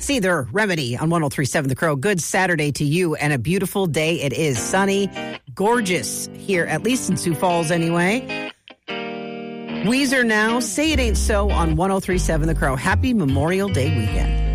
Seether Remedy on 103.7 The Crow. Good Saturday to you and a beautiful day. It is sunny, gorgeous here, at least in Sioux Falls anyway. Weezer now, Say It Ain't So on 103.7 The Crow. Happy Memorial Day weekend.